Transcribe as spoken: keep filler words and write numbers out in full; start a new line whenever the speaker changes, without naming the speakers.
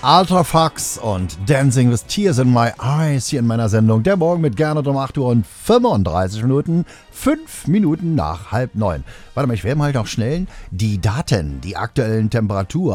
Ultra Fox und Dancing with Tears in My Eyes hier in meiner Sendung. Der Morgen mit Gernot um acht Uhr und fünfunddreißig Minuten, fünf Minuten nach halb neun. Warte mal, ich werde mal noch schnell die Daten, die aktuellen Temperaturen